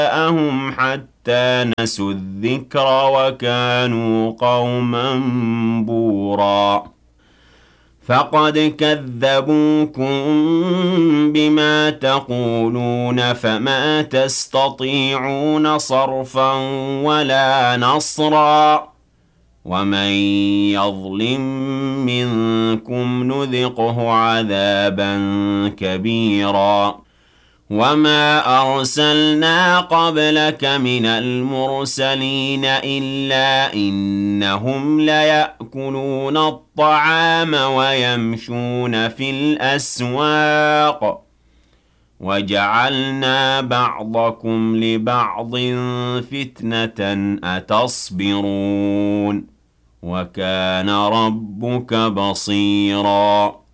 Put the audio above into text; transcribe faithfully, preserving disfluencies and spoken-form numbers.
جاءهم حتى نسوا الذكر وكانوا قوما بورا فقد كذبوكم بما تقولون فما تستطيعون صرفا ولا نصرا ومن يظلم منكم نذقه عذابا كبيرا وما أرسلنا قبلك من المرسلين إلا إنهم ليأكلون الطعام ويمشون في الأسواق وجعلنا بعضكم لبعض فتنة أتصبرون وكان ربك بصيراً